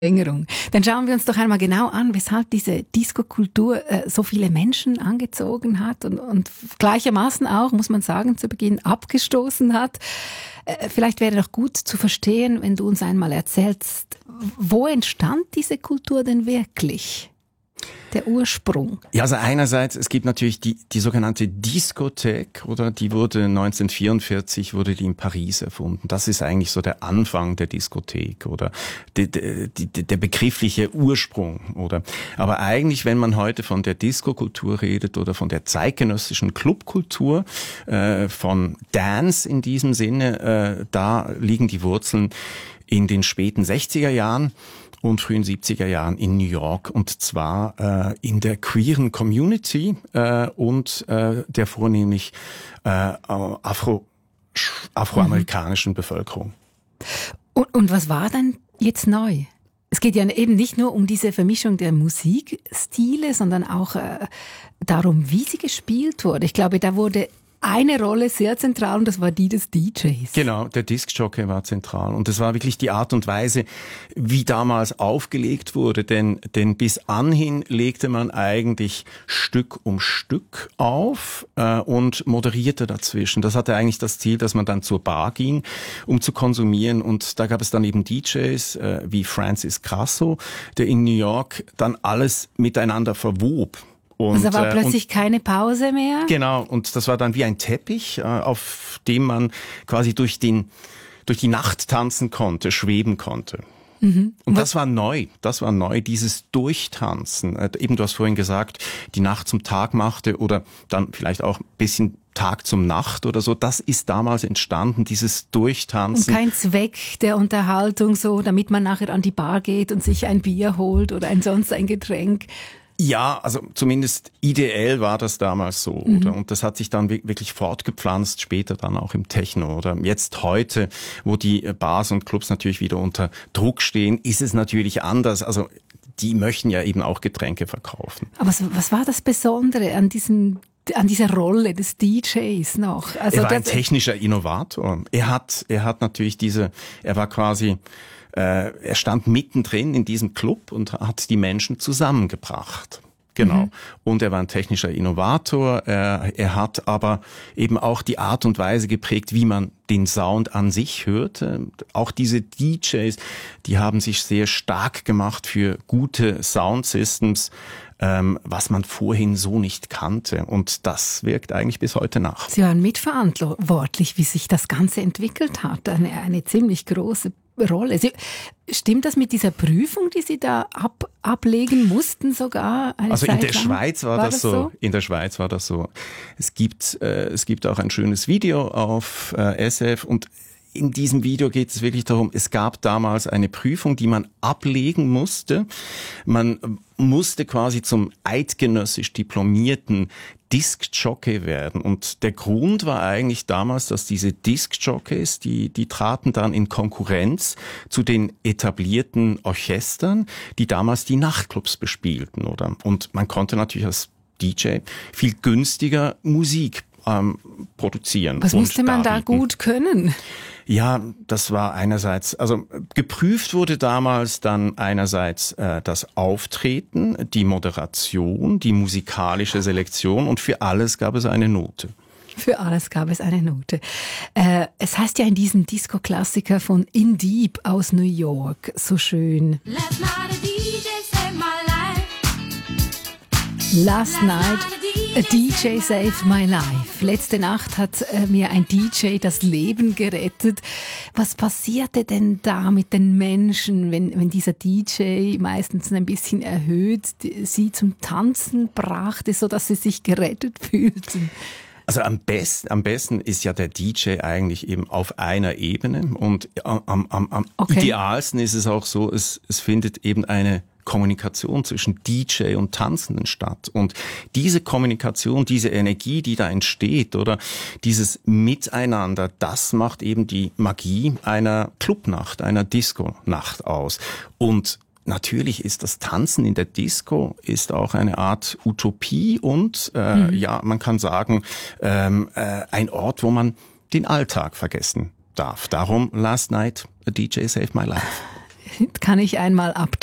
Verlängerung. Dann schauen wir uns doch einmal genau an, weshalb diese Disco-Kultur so viele Menschen angezogen hat und gleichermaßen auch, muss man sagen, zu Beginn abgestoßen hat. Vielleicht wäre doch gut zu verstehen, wenn du uns einmal erzählst, wo entstand diese Kultur denn wirklich? Der Ursprung. Ja, also einerseits, es gibt natürlich die sogenannte Diskothek, oder die wurde 1944 in Paris erfunden. Das ist eigentlich so der Anfang der Diskothek oder der begriffliche Ursprung, oder? Aber eigentlich, wenn man heute von der Disco-Kultur redet oder von der zeitgenössischen Clubkultur, von Dance in diesem Sinne, da liegen die Wurzeln in den späten 60er Jahren und frühen 70er Jahren in New York, und zwar in der queeren Community und der vornehmlich afroamerikanischen Bevölkerung. Und was war dann jetzt neu? Es geht ja eben nicht nur um diese Vermischung der Musikstile, sondern auch darum, wie sie gespielt wurde. Ich glaube, da wurde eine Rolle sehr zentral, und das war die des DJs. Genau, der Diskjockey war zentral. Und das war wirklich die Art und Weise, wie damals aufgelegt wurde. Denn bis anhin legte man eigentlich Stück um Stück auf und moderierte dazwischen. Das hatte eigentlich das Ziel, dass man dann zur Bar ging, um zu konsumieren. Und da gab es dann eben DJs wie Francis Grasso, der in New York dann alles miteinander verwob. Und, also war plötzlich keine Pause mehr? Genau, und das war dann wie ein Teppich, auf dem man quasi durch die Nacht tanzen konnte, schweben konnte. Mhm. Und das war neu, dieses Durchtanzen. Eben, du hast vorhin gesagt, die Nacht zum Tag machte oder dann vielleicht auch ein bisschen Tag zum Nacht oder so. Das ist damals entstanden, dieses Durchtanzen. Und kein Zweck der Unterhaltung so, damit man nachher an die Bar geht und sich ein Bier holt oder sonst ein Getränk. Ja, also zumindest ideell war das damals so, oder? Und das hat sich dann wirklich fortgepflanzt, später dann auch im Techno, oder? Jetzt heute, wo die Bars und Clubs natürlich wieder unter Druck stehen, ist es natürlich anders. Also die möchten ja eben auch Getränke verkaufen. Aber was war das Besondere an dieser Rolle des DJs noch? Also er war ein technischer Innovator. Er hat natürlich er war quasi, er stand mittendrin in diesem Club und hat die Menschen zusammengebracht. Genau. Und er war ein technischer Innovator. Er hat aber eben auch die Art und Weise geprägt, wie man den Sound an sich hörte. Auch diese DJs, die haben sich sehr stark gemacht für gute Soundsystems, was man vorhin so nicht kannte. Und das wirkt eigentlich bis heute nach. Sie waren mitverantwortlich, wie sich das Ganze entwickelt hat. Eine ziemlich große Rolle. Stimmt das mit dieser Prüfung, die Sie da ablegen mussten sogar? Also in der Schweiz war das so. In der Schweiz war das so. Es gibt auch ein schönes Video auf SF, und in diesem Video geht es wirklich darum, es gab damals eine Prüfung, die man ablegen musste. Man musste quasi zum eidgenössisch diplomierten Diskjockey werden. Und der Grund war eigentlich damals, dass diese Diskjockeys, die traten dann in Konkurrenz zu den etablierten Orchestern, die damals die Nachtclubs bespielten, oder? Und man konnte natürlich als DJ viel günstiger Musik produzieren. Was musste man da gut können? Ja, das war einerseits, also geprüft wurde damals dann einerseits das Auftreten, die Moderation, die musikalische Selektion, und für alles gab es eine Note. Für alles gab es eine Note. Es heißt ja in diesem Disco-Klassiker von In Deep aus New York so schön: Last night a DJ saved my life. Letzte Nacht hat mir ein DJ das Leben gerettet. Was passierte denn da mit den Menschen, wenn dieser DJ meistens ein bisschen erhöht sie zum Tanzen brachte, sodass sie sich gerettet fühlten? Also am besten ist ja der DJ eigentlich eben auf einer Ebene, und am idealsten ist es auch so, es findet eben eine Kommunikation zwischen DJ und Tanzenden statt. Und diese Kommunikation, diese Energie, die da entsteht, oder dieses Miteinander, das macht eben die Magie einer Clubnacht, einer Disco-Nacht aus. Und natürlich ist das Tanzen in der Disco ist auch eine Art Utopie und ja, man kann sagen, ein Ort, wo man den Alltag vergessen darf. Darum Last Night a DJ Saved My Life. kann ich einmal ab